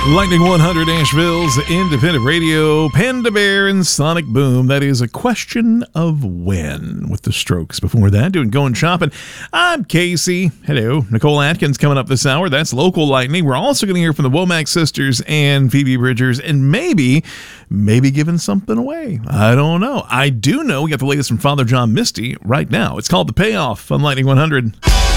Lightning 100, Asheville's independent radio, Panda Bear and Sonic Boom. That is A Question of When with the Strokes. Before that, doing Going Shopping. I'm Casey. Hello. Nicole Atkins coming up this hour. That's Local Lightning. We're also going to hear from the Womack sisters and Phoebe Bridgers, and maybe giving something away. I don't know. I do know we got the latest from Father John Misty right now. It's called The Payoff on Lightning 100.